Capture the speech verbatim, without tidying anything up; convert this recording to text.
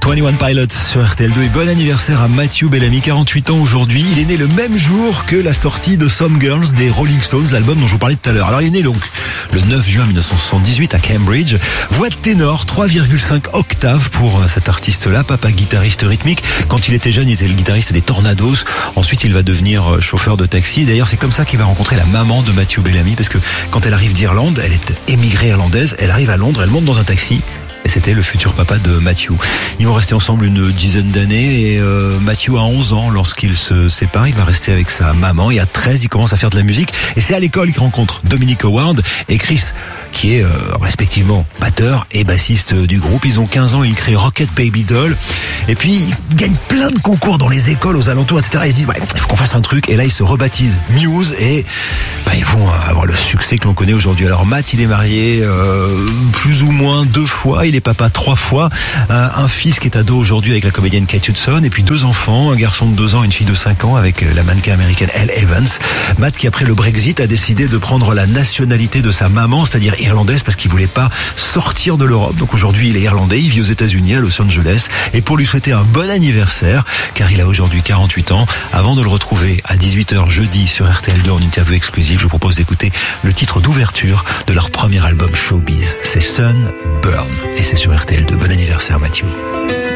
vingt et un Pilots sur R T L deux et bon anniversaire à Matthew Bellamy, quarante-huit ans aujourd'hui. Il est né le même jour que la sortie de Some Girls des Rolling Stones, l'album dont je vous parlais tout à l'heure. Alors il est né donc le neuf juin mille neuf cent soixante-dix-huit à Cambridge. Voix de ténor, trois virgule cinq octaves pour cet artiste-là. Papa guitariste rythmique. Quand il était jeune, il était le guitariste des Tornados. Ensuite, il va devenir chauffeur de taxi. D'ailleurs, c'est comme ça qu'il va rencontrer la maman de Matthew Bellamy, parce que quand elle arrive d'Irlande, elle est émigrée irlandaise, elle arrive à Londres, elle monte dans un taxi. Et c'était le futur papa de Matthew. Ils vont rester ensemble une dizaine d'années et euh, Matthew a onze ans lorsqu'il se sépare. Il va rester avec sa maman et à treize, il commence à faire de la musique. Et c'est à l'école qu'il rencontre Dominic Howard et Chris, qui est euh, respectivement batteur et bassiste du groupe. Ils ont quinze ans et ils créent Rocket Baby Doll. Et puis, ils gagnent plein de concours dans les écoles, aux alentours, et cetera. Ils se disent, ouais, il faut qu'on fasse un truc. Et là, ils se rebaptisent Muse et bah, ils vont avoir le succès que l'on connaît aujourd'hui. Alors, Matt, il est marié euh, plus ou moins deux fois. Il est papa trois fois. Un, un fils qui est ado aujourd'hui avec la comédienne Kate Hudson. Et puis deux enfants, un garçon de deux ans et une fille de cinq ans avec la mannequin américaine Elle Evans. Matt qui, après le Brexit, a décidé de prendre la nationalité de sa maman, c'est-à-dire irlandaise, parce qu'il voulait pas sortir de l'Europe. Donc aujourd'hui, il est irlandais. Il vit aux États-Unis, à Los Angeles. Et pour lui souhaiter un bon anniversaire, car il a aujourd'hui quarante-huit ans, avant de le retrouver à dix-huit heures jeudi sur R T L deux en interview exclusive, je vous propose d'écouter le titre d'ouverture de leur premier album Showbiz. C'est Sun Burn. Et c'est sur R T L deux. Bon anniversaire, Matthew.